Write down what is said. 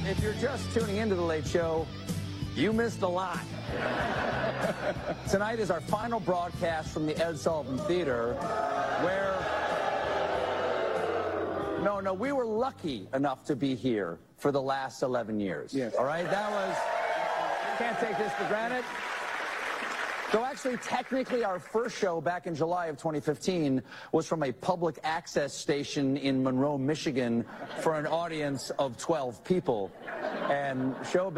if you're just tuning into The Late Show, you missed a lot. Tonight is our final broadcast from the Ed Sullivan Theater, where... No, we were lucky enough to be here for the last 11 years. Yes. All right? That was... Can't take this for granted. So actually, technically, our first show back in July of 2015 was from a public access station in Monroe, Michigan, for an audience of 12 people. And show